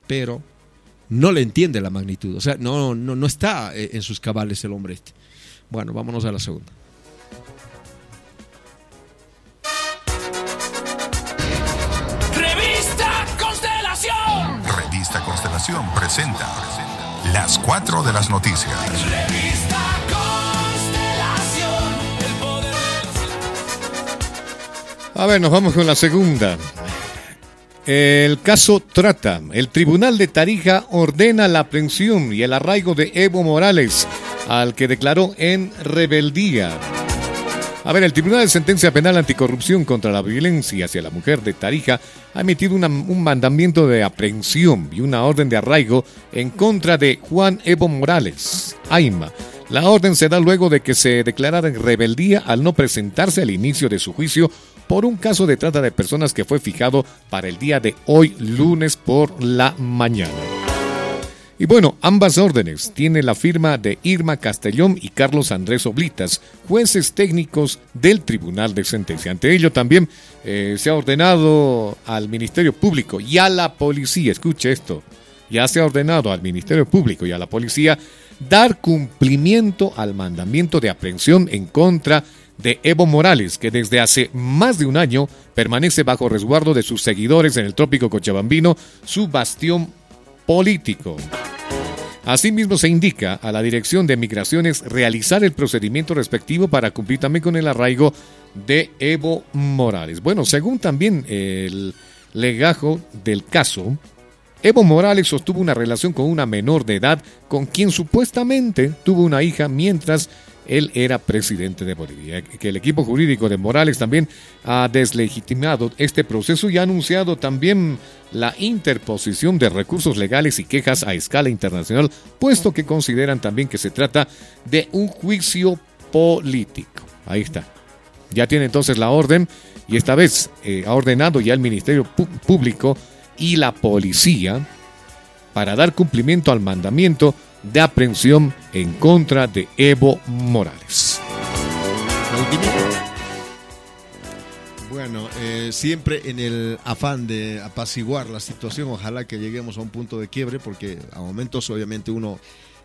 pero no le entiende la magnitud. O sea, no está en sus cabales el hombre este. Bueno, vámonos a la segunda. Revista Constelación presenta las 4 de las noticias. Revista Constelación, el poder. A ver, nos vamos con la segunda. El caso Trata. El Tribunal de Tarija ordena la aprehensión y el arraigo de Evo Morales, al que declaró en rebeldía. A ver, el Tribunal de Sentencia Penal Anticorrupción contra la Violencia hacia la Mujer de Tarija ha emitido un mandamiento de aprehensión y una orden de arraigo en contra de Juan Evo Morales, AIMA. La orden se da luego de que se declarara en rebeldía al no presentarse al inicio de su juicio por un caso de trata de personas que fue fijado para el día de hoy, lunes por la mañana. Y bueno, ambas órdenes tienen la firma de Irma Castellón y Carlos Andrés Oblitas, jueces técnicos del Tribunal de Sentencia. Ante ello también se ha ordenado al Ministerio Público y a la Policía, escuche esto, ya se ha ordenado al Ministerio Público y a la Policía dar cumplimiento al mandamiento de aprehensión en contra de Evo Morales, que desde hace más de un año permanece bajo resguardo de sus seguidores en el trópico cochabambino, su bastión político. Asimismo, se indica a la Dirección de Migraciones realizar el procedimiento respectivo para cumplir también con el arraigo de Evo Morales. Bueno, según también el legajo del caso, Evo Morales sostuvo una relación con una menor de edad con quien supuestamente tuvo una hija mientras él era presidente de Bolivia. Que el equipo jurídico de Morales también ha deslegitimado este proceso y ha anunciado también la interposición de recursos legales y quejas a escala internacional, puesto que consideran también que se trata de un juicio político. Ahí está. Ya tiene entonces la orden y esta vez ha ordenado ya el Ministerio Público y la Policía para dar cumplimiento al mandamiento de aprehensión en contra de Evo Morales. Bueno, siempre en el afán de apaciguar la situación, ojalá que lleguemos a un punto de quiebre, porque a momentos obviamente uno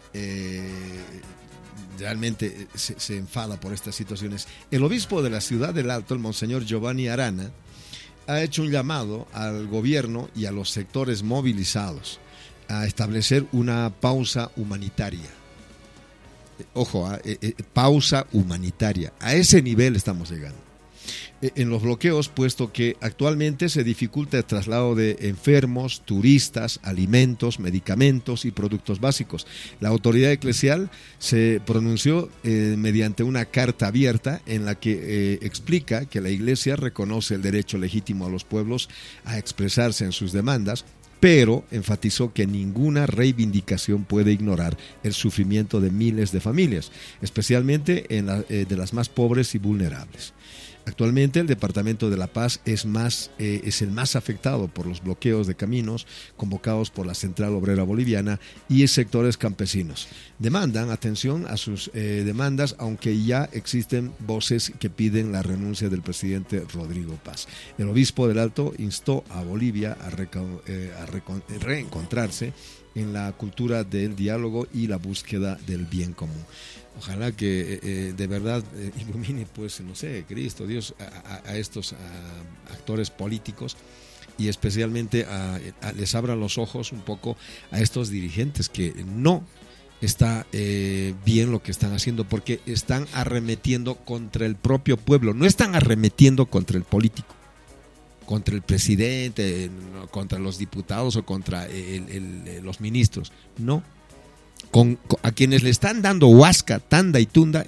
realmente se enfada por estas situaciones. El obispo de la ciudad del Alto, el monseñor Giovanni Arana, ha hecho un llamado al gobierno y a los sectores movilizados a establecer una pausa humanitaria. Ojo, pausa humanitaria. A ese nivel estamos llegando. En los bloqueos, puesto que actualmente se dificulta el traslado de enfermos, turistas, alimentos, medicamentos y productos básicos. La autoridad eclesial se pronunció mediante una carta abierta en la que explica que la Iglesia reconoce el derecho legítimo a los pueblos a expresarse en sus demandas, pero enfatizó que ninguna reivindicación puede ignorar el sufrimiento de miles de familias, especialmente de las más pobres y vulnerables. Actualmente el Departamento de La Paz es el más afectado por los bloqueos de caminos convocados por la Central Obrera Boliviana y sectores campesinos. Demandan atención a sus demandas, aunque ya existen voces que piden la renuncia del presidente Rodrigo Paz. El obispo del Alto instó a Bolivia a reencontrarse en la cultura del diálogo y la búsqueda del bien común. Ojalá que de verdad ilumine, pues, no sé, Cristo, Dios, a estos actores políticos y especialmente les abra los ojos un poco a estos dirigentes que no está bien lo que están haciendo, porque están arremetiendo contra el propio pueblo, no están arremetiendo contra el político, contra el presidente, contra los diputados o contra los ministros, no. A quienes le están dando huasca, tanda y tunda